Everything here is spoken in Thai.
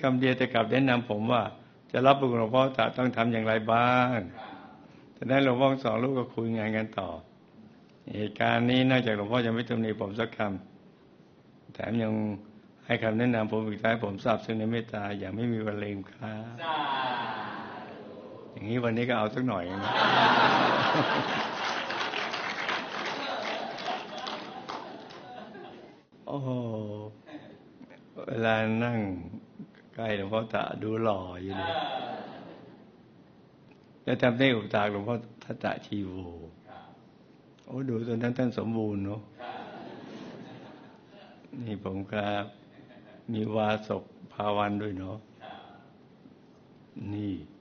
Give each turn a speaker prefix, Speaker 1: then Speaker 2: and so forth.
Speaker 1: คำเดียวแต่กลับแนะนำผมว่าจะรับบุญหลวงพ่อจะต้องทำอย่างไรบ้างฉะนั้นหลวงพ่อสองลูกก็คุยงานกันต่อเหตุการณ์นี้นอกจากหลวงพ่อจะไม่ตำหนิผมสักคำแถมยังให้คำแนะนำผมอีกท้ายผมทราบซึ่งในเมตตาอย่างไม่มีวันลืมครับอย่างนี้วันนี้ก็เอาสักหน่อยนะโอ้โหเวลานั่งใกล้หลวงพ่อตาดูหล่ออยู่เลยแล้วทำได้อุปถากหลวงพ่อทัตตะชีโวโอ้ดูตอนนั้นท่านสมบูรณ์เนาะนี่ผมครับมีวาสกภาวันด้วยเนาะนี่